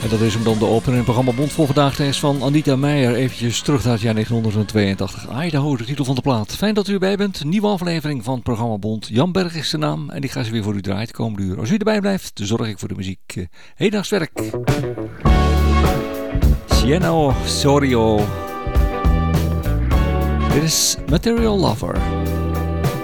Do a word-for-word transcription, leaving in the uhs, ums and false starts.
En dat is hem dan de opener in het programma Bond voor vandaag is van Anita Meijer. Eventjes terug naar het jaar negentien Idaho, de titel van de plaat. Fijn dat u erbij bent. Nieuwe aflevering van het programma Bond. Jan Berg is de naam en ik ga ze weer voor u draaien de komende uur. Als u erbij blijft, dan zorg ik voor de muziek. Uh, Hedaagswerk. Sienna Sorio. Dit is Material Lover.